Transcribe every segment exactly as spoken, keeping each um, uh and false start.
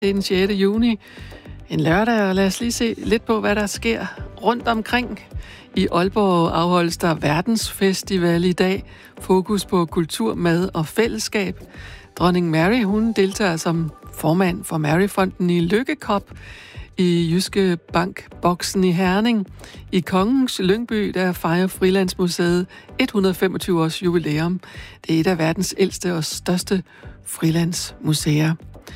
Det er den sjette juni, en lørdag, og lad os lige se lidt på, hvad der sker rundt omkring. I Aalborg afholdes der verdensfestival i dag. Fokus på kultur, mad og fællesskab. Dronning Mary, hun deltager som formand for Maryfonden i Lykke Cup i Jyske Bank-boksen i Herning. I Kongens Lyngby, der fejrer Frilandsmuseet et hundrede og femogtyve års jubilæum. Det er et af verdens ældste og største frilandsmuseer.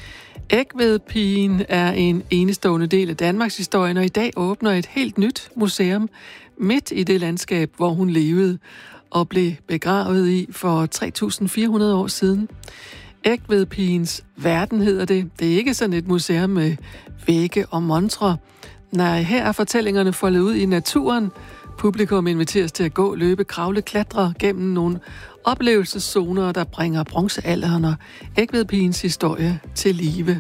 Ægvedpigen er en enestående del af Danmarks historie, og i dag åbner et helt nyt museum midt i det landskab, hvor hun levede og blev begravet i for tre tusind fire hundrede år siden. Ægvedpigens verden hedder det. Det er ikke sådan et museum med vægge og montrer. Nej, her er fortællingerne foldet ud i naturen. Publikum inviteres til at gå, løbe, kravle, klatre gennem nogle oplevelseszoner, der bringer bronzealderen og Ægvedpigens historie til live.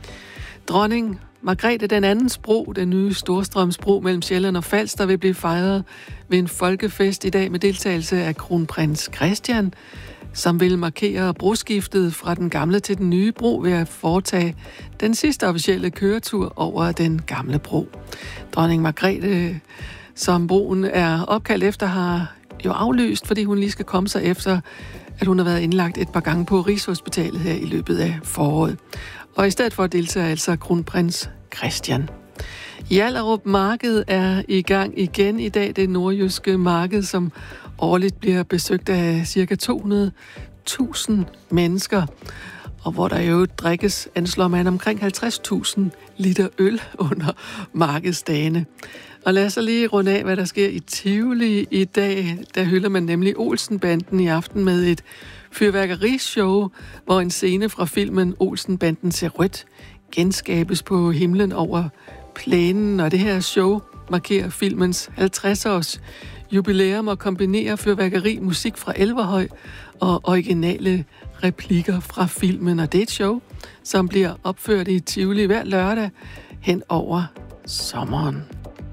Dronning Margrethe den andens bro, den nye Storstrømsbro mellem Sjælland og Falster, vil blive fejret ved en folkefest i dag med deltagelse af kronprins Christian, som vil markere broskiftet fra den gamle til den nye bro ved at foretage den sidste officielle køretur over den gamle bro. Dronning Margrethe, som broen er opkaldt efter, har jo aflyst, fordi hun lige skal komme sig efter, at hun har været indlagt et par gange på Rigshospitalet her i løbet af foråret. Og i stedet for at deltage altså kronprins Christian. Hjallerup Marked er i gang igen i dag. Det nordjyske marked, som årligt bliver besøgt af ca. to hundrede tusind mennesker, og hvor der jo drikkes, anslår man, omkring halvtreds tusind liter øl under markedsdagene. Og lad os så lige runde af, hvad der sker i Tivoli i dag. Der hylder man nemlig Olsen-banden i aften med et fyrværkerishow, hvor en scene fra filmen Olsen-banden ser rødt genskabes på himlen over plænen. Og det her show markerer filmens halvtreds års jubilæum og kombinerer fyrværkeri, musik fra Elverhøj og originale replikker fra filmen. Og det er et show, som bliver opført i Tivoli hver lørdag hen over sommeren.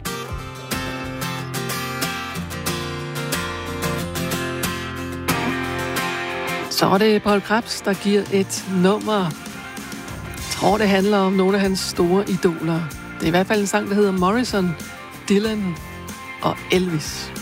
Så er det Poul Krebs, der giver et nummer. Jeg tror, det handler om nogle af hans store idoler. Det er i hvert fald en sang, der hedder Morrison, Dylan og Elvis.